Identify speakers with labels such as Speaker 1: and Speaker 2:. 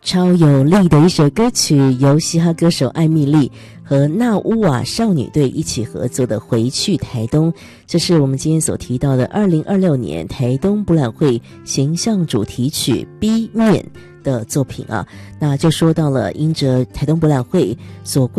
Speaker 1: 超有力的一首歌曲，由嘻哈歌手艾蜜莉和纳乌瓦少女队一起合作的《回去台东》，这是我们今天所提到的2026年台东博览会形象主题曲 B 面的作品啊。那就说到了因着台东博览会所